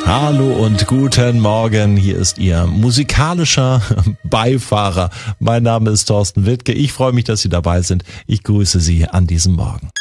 Hallo und guten Morgen, hier ist Ihr musikalischer Beifahrer. Mein Name ist Thorsten Wittke, ich freue mich, dass Sie dabei sind. Ich grüße Sie an diesem Morgen.